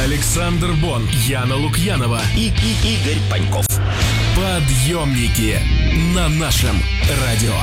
Александр Бон, Яна Лукьянова и Игорь Паньков. Подъемники на нашем радио.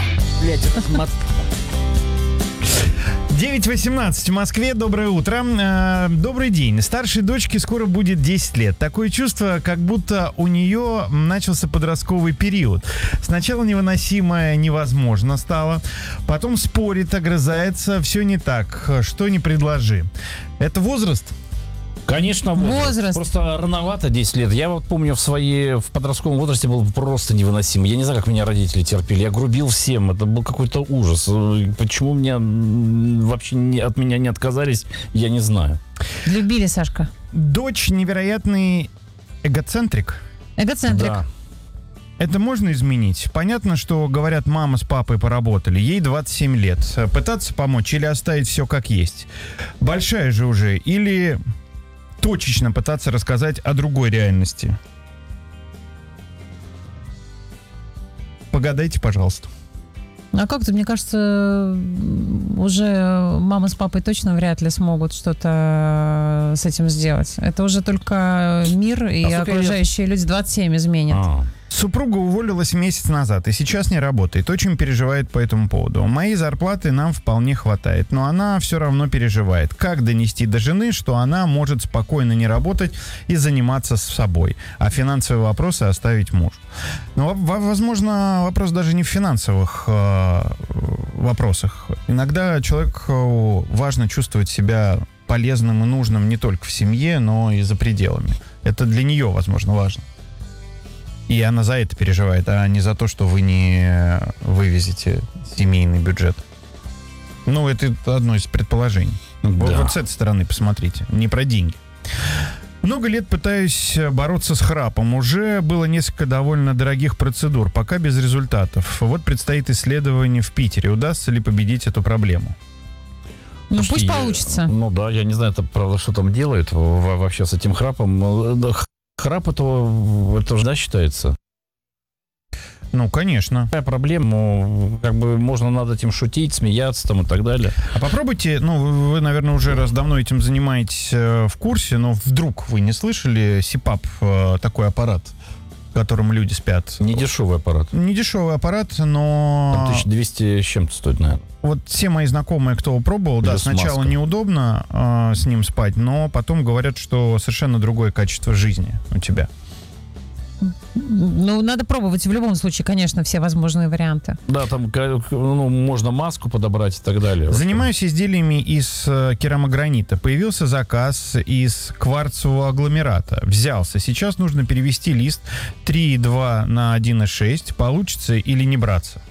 9:18 в Москве. Доброе утро. Добрый день. Старшей дочке скоро будет 10 лет. Такое чувство, как будто у нее начался подростковый период. Сначала невыносимое невозможно стало. Потом спорит, огрызается. Все не так. Что ни предложи. Это возраст? Конечно, возраст. Просто рановато 10 лет. Я вот помню, в подростковом возрасте был просто невыносимо. Я не знаю, как меня родители терпели. Я грубил всем. Это был какой-то ужас. Почему вообще от меня не отказались, я не знаю. Любили, Сашка? Дочь невероятный эгоцентрик. Эгоцентрик. Да. Это можно изменить? Понятно, что, говорят, мама с папой поработали, ей 27 лет. Пытаться помочь или оставить все как есть? Большая же уже. Или точечно пытаться рассказать о другой реальности? Погадайте, пожалуйста. А как-то, мне кажется, уже мама с папой точно вряд ли смогут что-то с этим сделать. Это уже только мир и окружающие люди 27 изменят. Супруга уволилась месяц назад и сейчас не работает. Очень переживает по этому поводу. Моей зарплаты нам вполне хватает, но она все равно переживает. Как донести до жены, что она может спокойно не работать и заниматься собой, а финансовые вопросы оставить мужу? Но, возможно, вопрос даже не в финансовых вопросах. Иногда человеку важно чувствовать себя полезным и нужным не только в семье, но и за пределами. Это для нее, возможно, важно. И она за это переживает, а не за то, что вы не вывезете семейный бюджет. Ну, это одно из предположений. Да. Вот с этой стороны посмотрите. Не про деньги. Много лет пытаюсь бороться с храпом. Уже было несколько довольно дорогих процедур, пока без результатов. Вот предстоит исследование в Питере. Удастся ли победить эту проблему? Ну, пусть получится. Ну да, я не знаю, это правда, что там делают вообще с этим храпом. Храп это же, да, считается? Ну, конечно. Такая проблема, как бы можно над этим шутить, смеяться там и так далее. А попробуйте, ну, вы, наверное, уже раз давно этим занимаетесь в курсе, но вдруг вы не слышали СИПАП, такой аппарат, в котором люди спят? Недешевый аппарат. Недешевый аппарат, но... Там 1200 с чем-то стоит, наверное. Вот все мои знакомые, кто пробовал, да, сначала неудобно с ним спать, но потом говорят, что совершенно другое качество жизни у тебя. Ну, надо пробовать в любом случае, конечно, все возможные варианты. Да, там можно маску подобрать и так далее. Занимаюсь изделиями из керамогранита. Появился заказ из кварцевого агломерата. Взялся. Сейчас нужно перевести лист 3,2 на 1,6. Получится или не браться?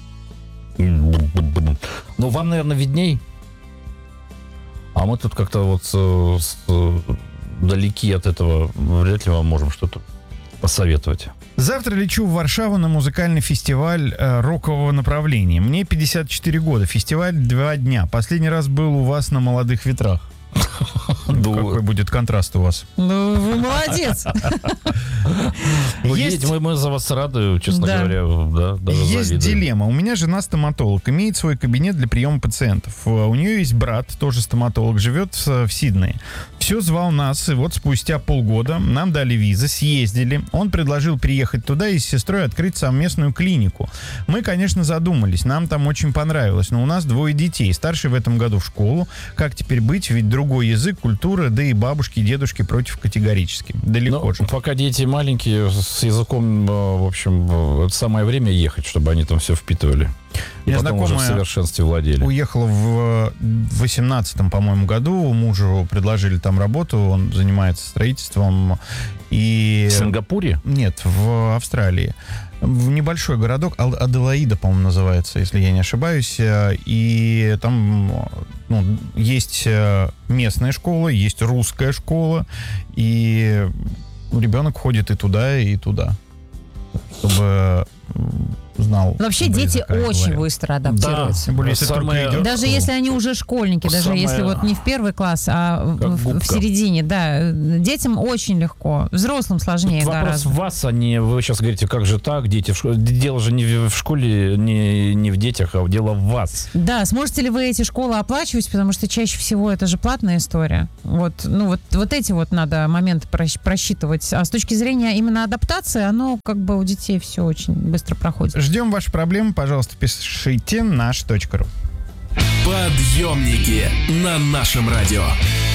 Ну, вам, наверное, видней. А мы тут как-то вот далеки от этого. Вряд ли вам можем что-то посоветовать. Завтра лечу в Варшаву на музыкальный фестиваль рокового направления. Мне 54 года. Фестиваль 2 дня. Последний раз был у вас на «Молодых ветрах». Какой будет контраст у вас? Ну, вы молодец. Мы за вас рады, честно говоря. Есть дилемма. У меня жена стоматолог, имеет свой кабинет для приема пациентов. У нее есть брат, тоже стоматолог, живет в Сиднее. Все звал нас, и вот спустя полгода нам дали визы, съездили. Он предложил приехать туда и с сестрой открыть совместную клинику. Мы, конечно, задумались, нам там очень понравилось, но у нас 2 детей. Старший в этом году в школу. Как теперь быть? Ведь другой язык, культура, да и бабушки, и дедушки против категорически. Далеко же. Пока дети маленькие, с языком, в общем, это самое время ехать, чтобы они там все впитывали. И потом уже в совершенстве владели. Уехала в 18-м, по-моему, году. Мужу предложили там работу. Он занимается строительством. И... В Сингапуре? Нет, в Австралии. В небольшой городок, Аделаида, по-моему, называется, если я не ошибаюсь. И там есть местная школа, есть русская школа. И ребенок ходит и туда, чтобы знал. Вообще дети очень быстро адаптируются. Тем более, если только идет. Даже если они уже школьники, даже если вот не в первый класс, а в середине, да. Детям очень легко. Взрослым сложнее вопрос гораздо. Вопрос в вас, а не вы сейчас говорите, как же так, дети в школе. Дело же не в школе, не в детях, а дело в вас. Да, сможете ли вы эти школы оплачивать, потому что чаще всего это же платная история. Вот эти вот надо моменты просчитывать. А с точки зрения именно адаптации, оно как бы у детей все очень быстро проходит. Ждем ваши проблемы, пожалуйста, пишите наш.ру. Подъемники на нашем радио.